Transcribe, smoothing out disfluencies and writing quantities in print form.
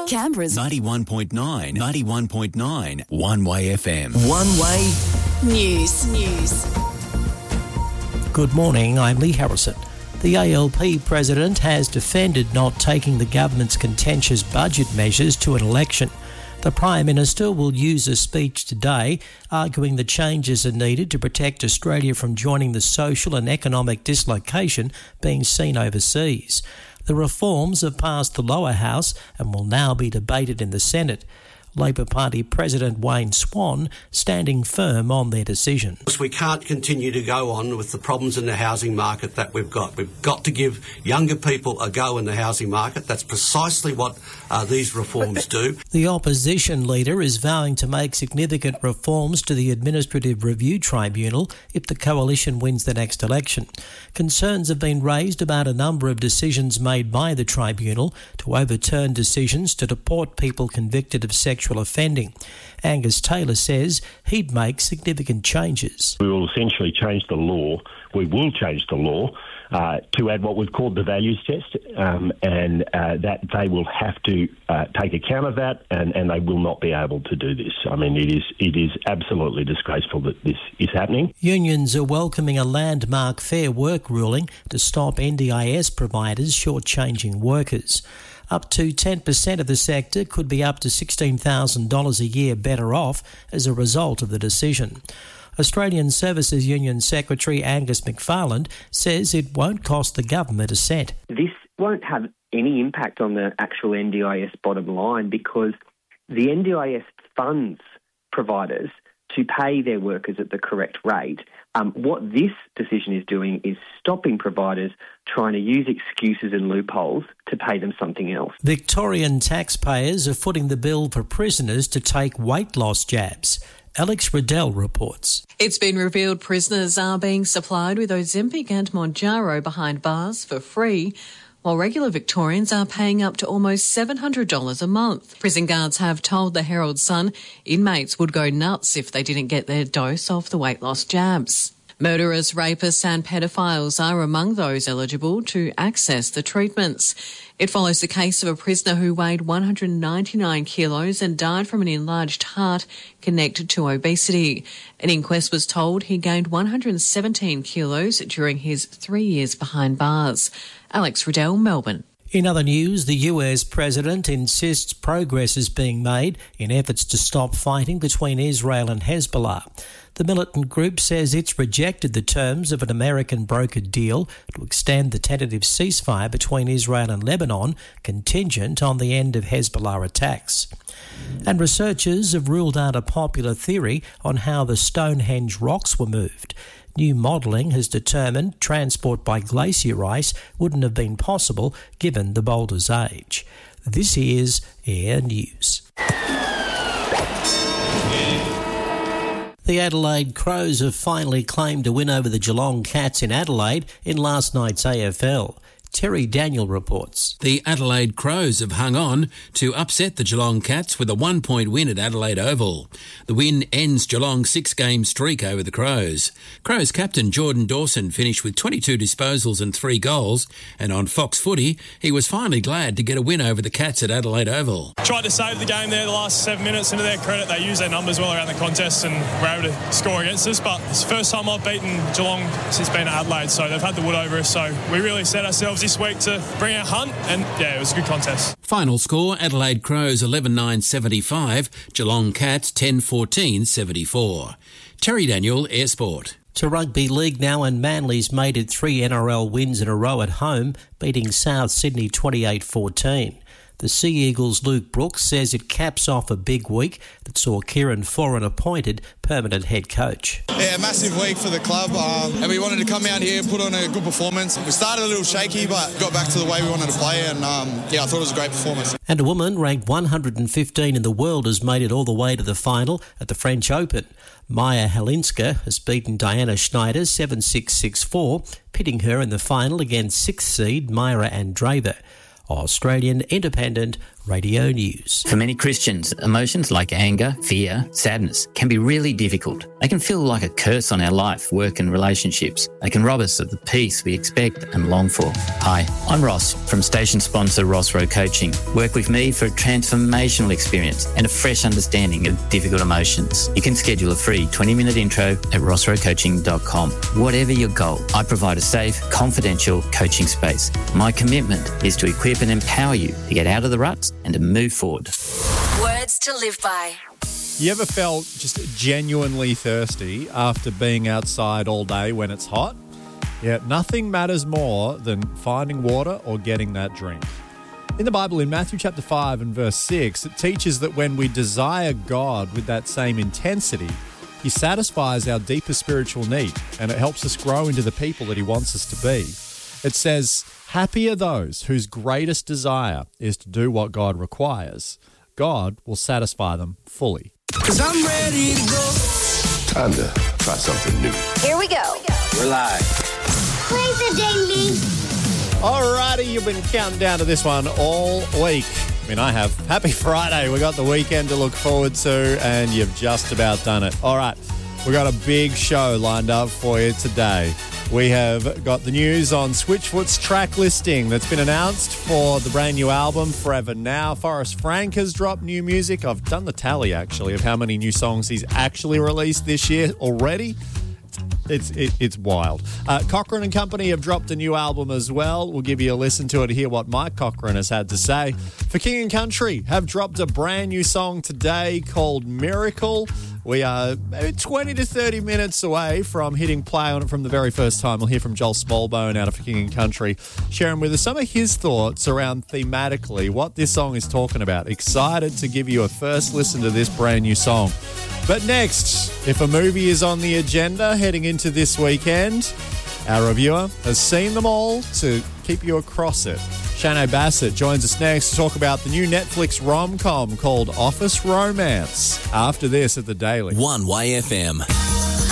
Canberra's 91.9, 91.9, One Way FM. One Way News. Good morning, I'm Lee Harrison. The ALP president has defended not taking the government's contentious budget measures to an election. The Prime Minister will use a speech today arguing the changes are needed to protect Australia from joining the social and economic dislocation being seen overseas. The reforms have passed the lower house and will now be debated in the Senate. Labor Party President Wayne Swan standing firm on their decision. We can't continue to go on with the problems in the housing market that we've got. We've got to give younger people a go in the housing market. That's precisely what these reforms do. The opposition leader is vowing to make significant reforms to the Administrative Review Tribunal if the coalition wins the next election. Concerns have been raised about a number of decisions made by the tribunal to overturn decisions to deport people convicted of sexual offending. Angus Taylor says he'd make significant changes. We will essentially change the law. We will change the law to add what we've called the values test, and that they will have to take account of that, and they will not be able to do this. I mean, it is absolutely disgraceful that this is happening. Unions are welcoming a landmark Fair Work ruling to stop NDIS providers shortchanging workers. Up to 10% of the sector could be up to $16,000 a year better off as a result of the decision. Australian Services Union Secretary Angus McFarland says it won't cost the government a cent. This won't have any impact on the actual NDIS bottom line because the NDIS funds providers to pay their workers at the correct rate. What this decision is doing is stopping providers trying to use excuses and loopholes to pay them something else. Victorian taxpayers are footing the bill for prisoners to take weight loss jabs. Alex Riddell reports. It's been revealed prisoners are being supplied with Ozempic and Mounjaro behind bars for free, while regular Victorians are paying up to almost $700 a month. Prison guards have told the Herald Sun inmates would go nuts if they didn't get their dose of the weight loss jabs. Murderers, rapists and pedophiles are among those eligible to access the treatments. It follows the case of a prisoner who weighed 199 kilos and died from an enlarged heart connected to obesity. An inquest was told he gained 117 kilos during his 3 years behind bars. Alex Riddell, Melbourne. In other news, the US president insists progress is being made in efforts to stop fighting between Israel and Hezbollah. The militant group says it's rejected the terms of an American brokered deal to extend the tentative ceasefire between Israel and Lebanon, contingent on the end of Hezbollah attacks. And researchers have ruled out a popular theory on how the Stonehenge rocks were moved. New modelling has determined transport by glacier ice wouldn't have been possible given the boulder's age. This is Air News. The Adelaide Crows have finally claimed a win over the Geelong Cats in Adelaide in last night's AFL. Terry Daniel reports. The Adelaide Crows have hung on to upset the Geelong Cats with a 1-point win at Adelaide Oval. The win ends Geelong's 6-game streak over the Crows. Crows captain Jordan Dawson finished with 22 disposals and 3 goals, and on Fox Footy, he was finally glad to get a win over the Cats at Adelaide Oval. Tried to save the game there the last 7 minutes, and to their credit, they used their numbers well around the contest and were able to score against us, but it's the first time I've beaten Geelong since being at Adelaide, so they've had the wood over us, so we really set ourselves this week to bring our hunt, and it was a good contest. Final score, Adelaide Crows 11-9-75, Geelong Cats 10-14-74. Terry Daniel, Air Sport. To rugby league now, and Manly's made it 3 NRL wins in a row at home, beating South Sydney 28-14. The Sea Eagles' Luke Brooks says it caps off a big week that saw Kieran Foran appointed permanent head coach. Yeah, massive week for the club, and we wanted to come out here and put on a good performance. We started a little shaky, but got back to the way we wanted to play, and I thought it was a great performance. And a woman ranked 115 in the world has made it all the way to the final at the French Open. Maya Helinska has beaten Diana Schneider 7-6, 6-4, pitting her in the final against 6th seed Myra Andreeva. Australian Independent Radio News. For many Christians, emotions like anger, fear, sadness can be really difficult. They can feel like a curse on our life, work and relationships. They can rob us of the peace we expect and long for. Hi, I'm Ross from station sponsor Ross Rowe Coaching. Work with me for a transformational experience and a fresh understanding of difficult emotions. You can schedule a free 20-minute intro at rossrowecoaching.com. Whatever your goal, I provide a safe, confidential coaching space. My commitment is to equip and empower you to get out of the ruts and to move forward. Words to live by. You ever felt just genuinely thirsty after being outside all day when it's hot? Yeah, nothing matters more than finding water or getting that drink. In the Bible, in Matthew chapter 5 and verse 6, it teaches that when we desire God with that same intensity, He satisfies our deepest spiritual need, and it helps us grow into the people that He wants us to be. It says, "Happy are those whose greatest desire is to do what God requires. God will satisfy them fully." 'Cause I'm ready to go. Time to try something new. Here we go. We're live. Play the daily. Alrighty, you've been counting down to this one all week. I mean, I have. Happy Friday. We got the weekend to look forward to, and you've just about done it. All right, we got a big show lined up for you today. We have got the news on Switchfoot's track listing that's been announced for the brand new album, Forever Now. Forrest Frank has dropped new music. I've done the tally, actually, of how many new songs he's actually released this year already. It's wild. Cochrane and Company have dropped a new album as well. We'll give you a listen to it to hear what Mike Cochrane has had to say. For King and Country have dropped a brand new song today called Miracle. We are maybe 20 to 30 minutes away from hitting play on it from the very first time. We'll hear from Joel Smallbone out of For King and Country, sharing with us some of his thoughts around thematically what this song is talking about. Excited to give you a first listen to this brand new song. But next, if a movie is on the agenda heading into this weekend, our reviewer has seen them all to keep you across it. Shanae Bassett joins us next to talk about the new Netflix rom-com called Office Romance. After this at The Daily. 1YFM.